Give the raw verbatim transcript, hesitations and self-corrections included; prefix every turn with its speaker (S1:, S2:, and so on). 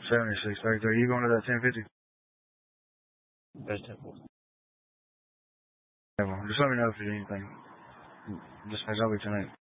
S1: seventy-six thirty-three. You going to that ten fifty?
S2: That's ten forty.
S1: Yeah, well, just let me know if you need anything. Just I'll be tonight.